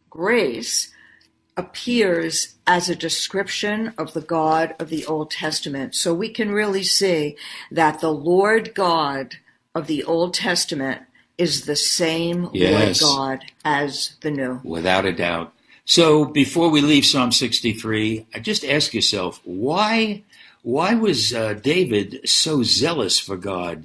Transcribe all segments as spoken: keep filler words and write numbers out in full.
grace appears as a description of the God of the Old Testament. So we can really see that the Lord God of the Old Testament is the same Yes. Lord God as the New. Without a doubt. So before we leave Psalm sixty-three, I just ask yourself, why why was uh, David so zealous for God?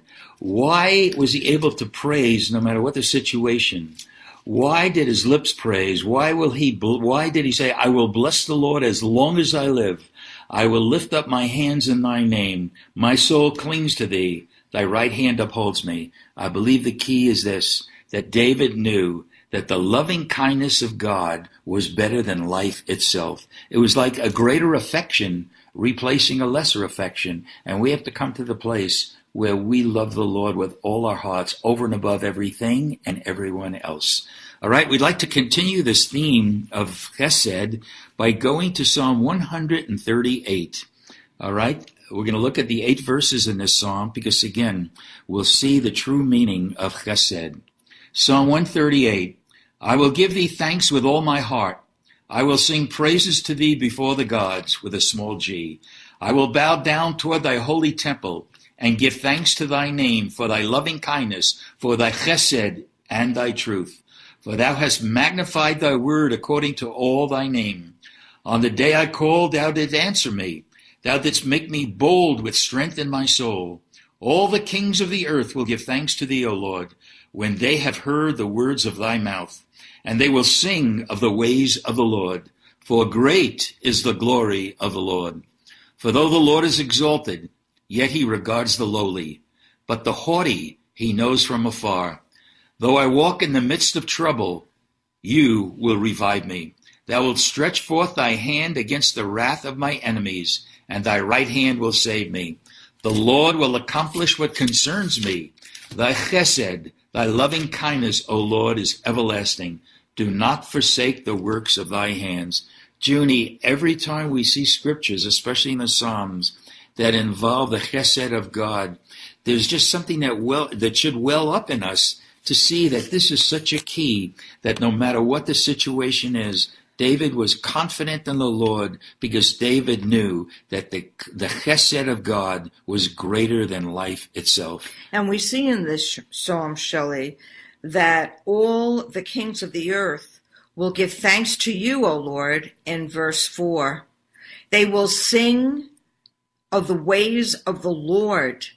Why was he able to praise no matter what the situation? Why did his lips praise? Why will he? Why did he say, "I will bless the Lord as long as I live. I will lift up my hands in thy name. My soul clings to thee. Thy right hand upholds me." I believe the key is this, that David knew that the loving kindness of God was better than life itself. It was like a greater affection replacing a lesser affection. And we have to come to the place where we love the Lord with all our hearts over and above everything and everyone else. All right, we'd like to continue this theme of Chesed by going to Psalm one thirty-eight. All right, we're going to look at the eight verses in this psalm because, again, we'll see the true meaning of Chesed. Psalm one thirty-eight, I will give thee thanks with all my heart. I will sing praises to thee before the gods with a small g. I will bow down toward thy holy temple and give thanks to thy name for thy loving kindness, for thy chesed and thy truth. For thou hast magnified thy word according to all thy name. On the day I called, thou didst answer me. Thou didst make me bold with strength in my soul. All the kings of the earth will give thanks to thee, O Lord, when they have heard the words of thy mouth. And they will sing of the ways of the Lord. For great is the glory of the Lord. For though the Lord is exalted, yet he regards the lowly, but the haughty he knows from afar. Though I walk in the midst of trouble, you will revive me. Thou wilt stretch forth thy hand against the wrath of my enemies, and thy right hand will save me. The Lord will accomplish what concerns me. Thy chesed, thy loving kindness, O Lord, is everlasting. Do not forsake the works of thy hands. Junie, every time we see scriptures, especially in the Psalms, that involve the chesed of God, there's just something that well that should well up in us to see that this is such a key, that no matter what the situation is, David was confident in the Lord because David knew that the, the chesed of God was greater than life itself. And we see in this psalm, Shelley, that all the kings of the earth will give thanks to you, O Lord, in verse four. They will sing of the ways of the Lord.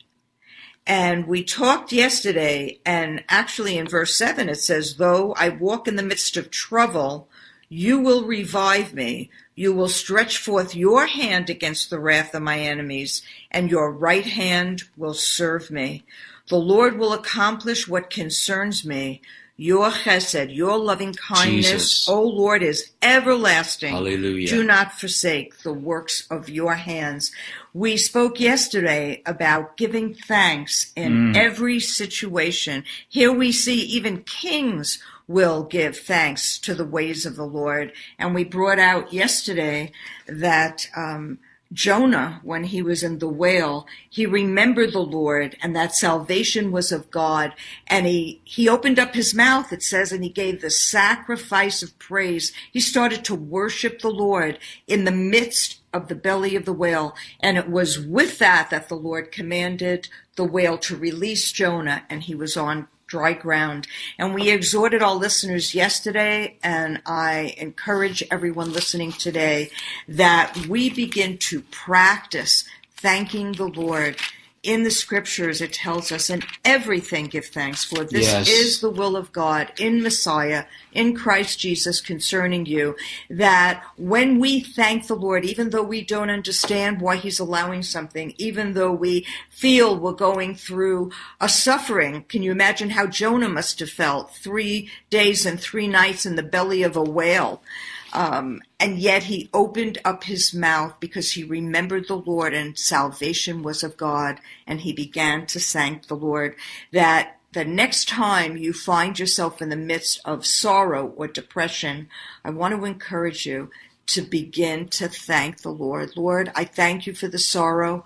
And we talked yesterday, and actually in verse seven it says, though I walk in the midst of trouble, you will revive me. You will stretch forth your hand against the wrath of my enemies, and your right hand will serve me. The Lord will accomplish what concerns me. Your chesed, your loving kindness, Jesus. O Lord, is everlasting. Hallelujah. Do not forsake the works of your hands. We spoke yesterday about giving thanks in Mm. every situation. Here we see even kings will give thanks to the ways of the Lord. And we brought out yesterday that um, Jonah, when he was in the whale, he remembered the Lord and that salvation was of God. And he, he opened up his mouth, it says, and he gave the sacrifice of praise. He started to worship the Lord in the midst of the belly of the whale. And it was with that that the Lord commanded the whale to release Jonah, and he was on dry ground. And we exhorted our listeners yesterday, and I encourage everyone listening today, that we begin to practice thanking the Lord. In the scriptures, it tells us, in everything give thanks, for this Yes. is the will of God in Messiah, in Christ Jesus concerning you, that when we thank the Lord, even though we don't understand why he's allowing something, even though we feel we're going through a suffering, can you imagine how Jonah must have felt three days and three nights in the belly of a whale? Um, and yet he opened up his mouth because he remembered the Lord, and salvation was of God, and he began to thank the Lord. That the next time you find yourself in the midst of sorrow or depression, I want to encourage you to begin to thank the Lord. Lord, I thank you for the sorrow.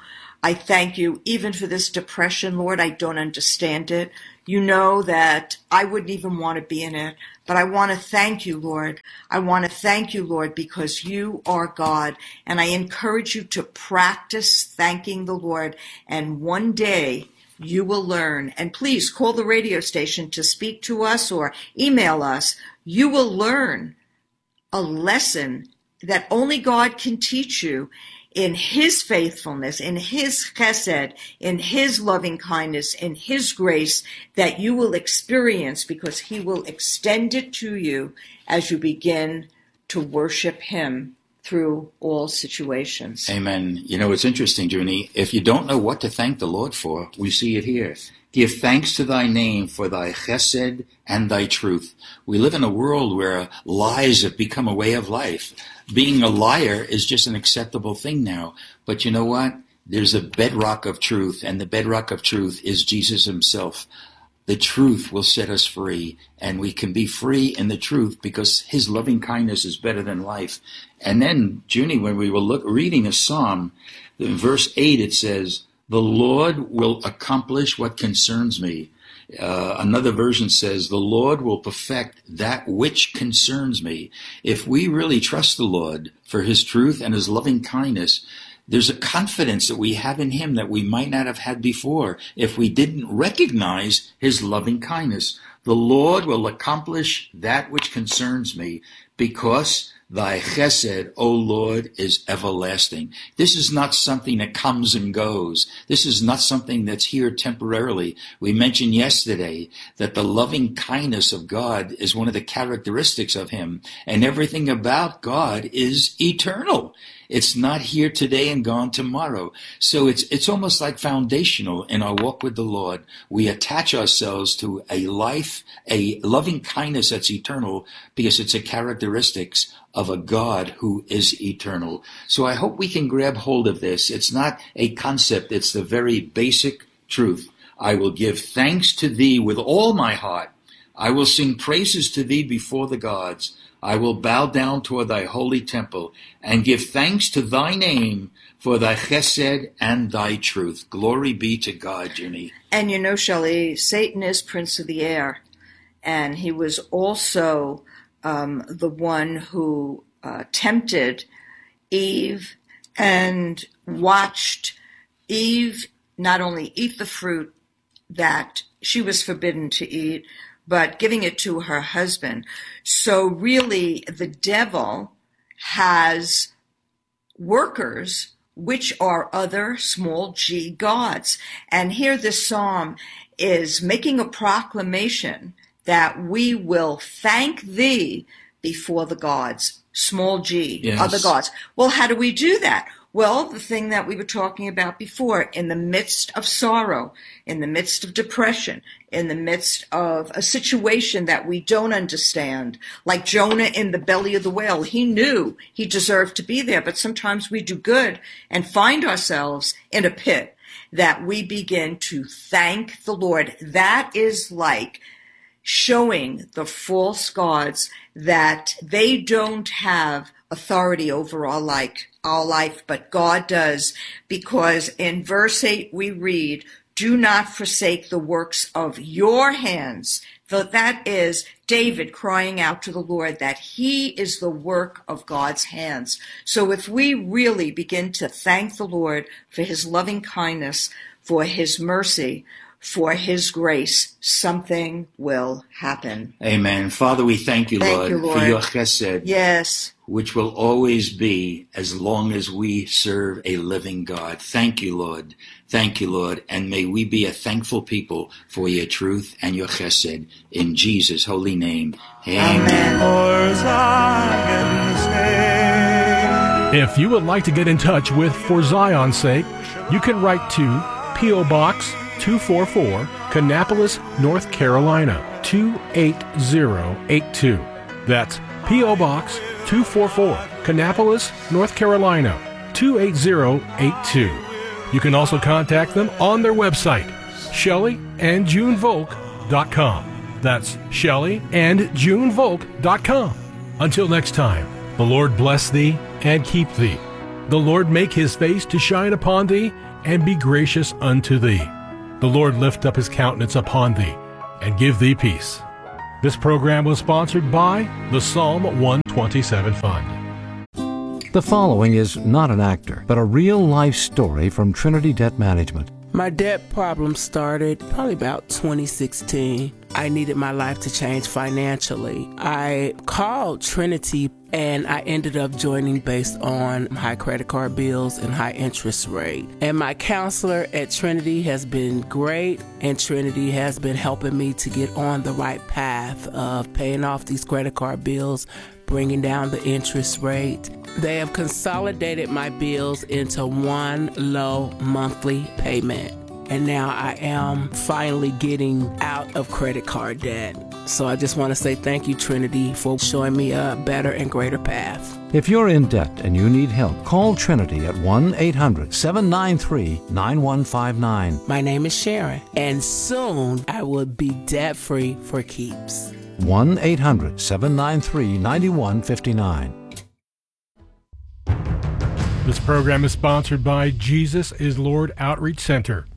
I thank you even for this depression, Lord. I don't understand it. You know that I wouldn't even want to be in it, but I want to thank you, Lord. I want to thank you, Lord, because you are God, and I encourage you to practice thanking the Lord, and one day you will learn. And please call the radio station to speak to us or email us. You will learn a lesson that only God can teach you in his faithfulness, in his chesed, in his loving kindness, in his grace, that you will experience, because he will extend it to you as you begin to worship him through all situations. Amen. You know, it's interesting, Junie. If you don't know what to thank the Lord for, we see it here. Give thanks to thy name for thy chesed and thy truth. We live in a world where lies have become a way of life. Being a liar is just an acceptable thing now. But you know what? There's a bedrock of truth, and the bedrock of truth is Jesus himself. The truth will set us free, and we can be free in the truth because his loving kindness is better than life. And then, Junie, when we were look, reading a psalm, in verse eight it says, the Lord will accomplish what concerns me. Uh, another version says, the Lord will perfect that which concerns me. If we really trust the Lord for his truth and his loving kindness, there's a confidence that we have in him that we might not have had before if we didn't recognize his loving kindness. The Lord will accomplish that which concerns me, because thy chesed, O Lord, is everlasting. This is not something that comes and goes. This is not something that's here temporarily. We mentioned yesterday that the loving kindness of God is one of the characteristics of him, and everything about God is eternal. It's not here today and gone tomorrow. So it's it's almost like foundational in our walk with the Lord. We attach ourselves to a life, a loving kindness that's eternal, because it's a characteristics of a God who is eternal. So I hope we can grab hold of this. It's not a concept. It's the very basic truth. I will give thanks to thee with all my heart. I will sing praises to thee before the gods. I will bow down toward thy holy temple and give thanks to thy name for thy chesed and thy truth. Glory be to God, Junie. And you know, Shelley, Satan is prince of the air, and he was also um, the one who uh, tempted Eve and watched Eve not only eat the fruit that she was forbidden to eat, but giving it to her husband. So really, the devil has workers, which are other small g gods. And here this psalm is making a proclamation that we will thank thee before the gods, small g, yes. Other gods. Well, how do we do that? Well, the thing that we were talking about before, in the midst of sorrow, in the midst of depression, in the midst of a situation that we don't understand, like Jonah in the belly of the whale, he knew he deserved to be there, but sometimes we do good and find ourselves in a pit, that we begin to thank the Lord. That is like showing the false gods that they don't have authority over our life, our life, but God does, because in verse eight we read, do not forsake the works of your hands. So that is David crying out to the Lord that he is the work of God's hands. So if we really begin to thank the Lord for his loving kindness, for his mercy, for his grace, something will happen. Amen. Father, we thank you, thank Lord, you, Lord, for your chesed. Yes. Which will always be as long as we serve a living God. Thank you, Lord. Thank you, Lord. And may we be a thankful people for your truth and your chesed. In Jesus' holy name. Amen. Amen. If you would like to get in touch with For Zion's Sake, you can write to P O. Box two forty-four, Kannapolis, North Carolina, two eight zero eight two. That's P O. Box two forty-four, Kannapolis, North Carolina, two eight zero eight two. You can also contact them on their website, Shelley and June Volk dot com. That's Shelley and June Volk dot com. Until next time, the Lord bless thee and keep thee. The Lord make his face to shine upon thee and be gracious unto thee. The Lord lift up his countenance upon thee, and give thee peace. This program was sponsored by the Psalm one twenty-seven Fund. The following is not an actor, but a real-life story from Trinity Debt Management. My debt problem started probably about twenty sixteen. I needed my life to change financially. I called Trinity and I ended up joining based on high credit card bills and high interest rate. And my counselor at Trinity has been great, and Trinity has been helping me to get on the right path of paying off these credit card bills, bringing down the interest rate. They have consolidated my bills into one low monthly payment. And now I am finally getting out of credit card debt. So I just want to say thank you, Trinity, for showing me a better and greater path. If you're in debt and you need help, call Trinity at one eight hundred seven nine three nine one five nine. My name is Sharon, and soon I will be debt-free for keeps. one eight hundred seven nine three nine one five nine. This program is sponsored by Jesus is Lord Outreach Center.